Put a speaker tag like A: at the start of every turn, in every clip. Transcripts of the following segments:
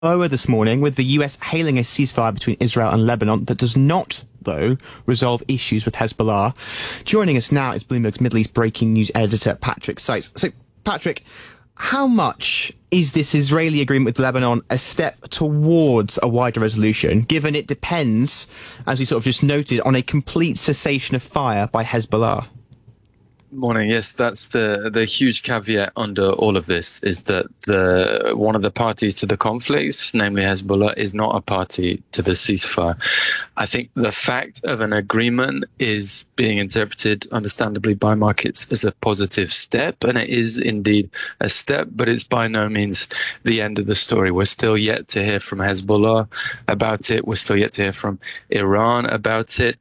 A: lower this morning, with the US hailing a ceasefire between Israel and Lebanon that does not, though, resolve issues with Hezbollah. Joining us now is Bloomberg's Middle East breaking news editor, Patrick Sykes. So, Patrick, how much is this Israeli agreement with Lebanon a step towards a wider resolution, given it depends, as we sort of just noted, on a complete cessation of fire by Hezbollah?
B: Morning. Yes, that's the huge caveat under all of this, is that one of the parties to the conflicts, namely Hezbollah, is not a party to the ceasefire. I think the fact of an agreement is being interpreted, understandably, by markets as a positive step, and it is indeed a step, but it's by no means the end of the story. We're still yet to hear from Hezbollah about it. We're still yet to hear from Iran about it.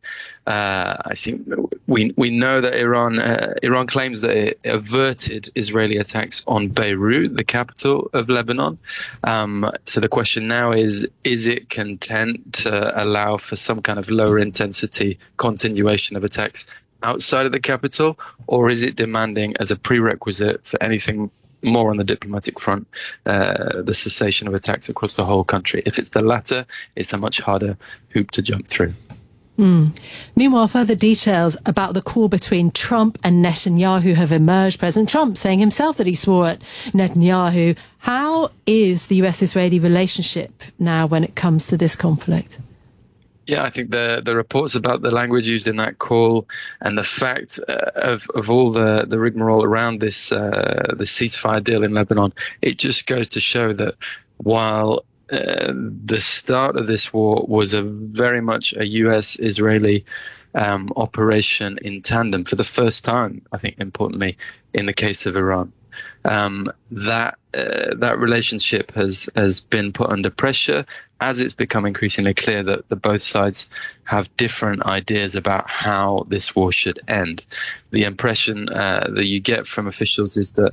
B: I think we know that Iran claims that it averted Israeli attacks on Beirut, the capital of Lebanon. So the question now is it content to allow for some kind of lower intensity continuation of attacks outside of the capital, or is it demanding as a prerequisite for anything more on the diplomatic front, the cessation of attacks across the whole country? If it's the latter, it's a much harder hoop to jump through.
C: Meanwhile, further details about the call between Trump and Netanyahu have emerged. President Trump saying himself that he swore at Netanyahu. How is the US-Israeli relationship now when it comes to this conflict?
B: Yeah, I think the reports about the language used in that call and the fact of all the rigmarole around this the ceasefire deal in Lebanon, it just goes to show that while the start of this war was very much a US-Israeli operation in tandem for the first time, I think, importantly, in the case of Iran. That relationship has been put under pressure as it's become increasingly clear that both sides have different ideas about how this war should end. The impression that you get from officials is that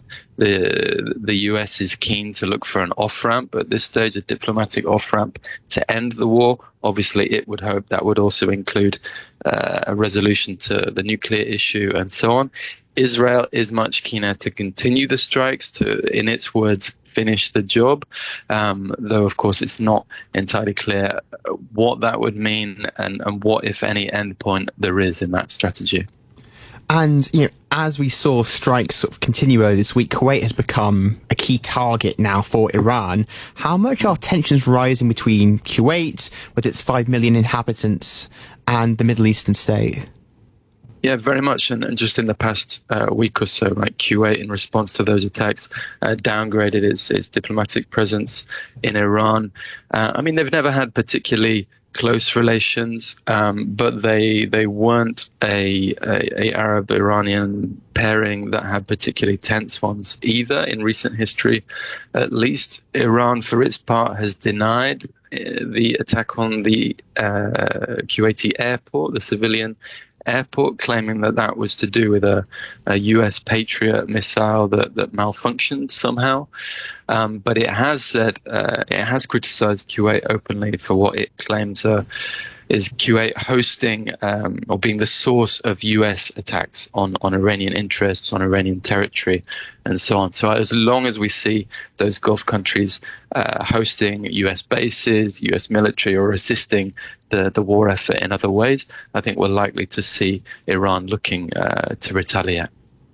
B: the US is keen to look for an off-ramp at this stage, a diplomatic off-ramp to end the war. Obviously, it would hope that would also include a resolution to the nuclear issue and so on. Israel is much keener to continue the strikes, to, in its words, finish the job, though, of course, it's not entirely clear what that would mean and what, if any, endpoint there is in that strategy.
A: And, as we saw strikes sort of continue earlier this week, Kuwait has become a key target now for Iran. How much are tensions rising between Kuwait, with its 5 million inhabitants, and the Middle Eastern state?
B: Yeah, very much. And just in the past week or so, right, Kuwait, in response to those attacks, downgraded its diplomatic presence in Iran. I mean, they've never had particularly close relations, but they weren't a Arab-Iranian pairing that had particularly tense ones either in recent history. At least Iran, for its part, has denied the attack on the Kuwaiti airport, the civilian airport, claiming that was to do with a US Patriot missile that malfunctioned somehow. But it has said, it has criticized Kuwait openly for what it claims is Kuwait hosting or being the source of US attacks on Iranian interests, on Iranian territory, and so on. So as long as we see those Gulf countries hosting US bases, US military, or assisting the war effort in other ways, I think we're likely to see Iran looking to retaliate.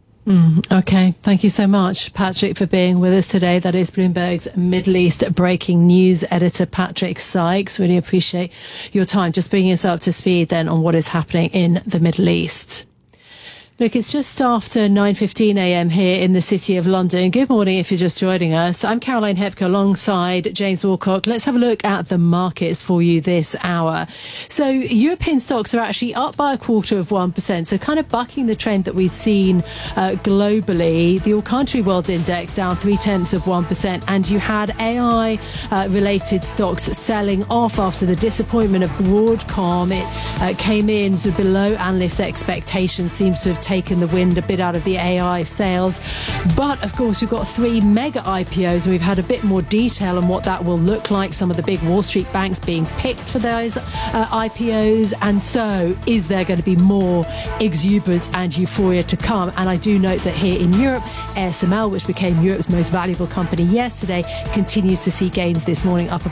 C: Okay, thank you so much, Patrick, for being with us today. That is Bloomberg's Middle East breaking news editor, Patrick Sykes. Really appreciate your time. Just bringing us up to speed then on what is happening in the Middle East. Look, it's just after 9:15 a.m. here in the City of London. Good morning if you're just joining us. I'm Caroline Hepker alongside James Wilcock. Let's have a look at the markets for you this hour. So European stocks are actually up by 0.25%, so kind of bucking the trend that we've seen globally. The all-country world index down 0.3%, and you had AI-related stocks selling off after the disappointment of Broadcom. It came in below analyst expectations, seems to have taken the wind a bit out of the AI sales. But of course, we've got 3 mega IPOs, and we've had a bit more detail on what that will look like. Some of the big Wall Street banks being picked for those IPOs. And so, is there going to be more exuberance and euphoria to come? And I do note that here in Europe, ASML, which became Europe's most valuable company yesterday, continues to see gains this morning, up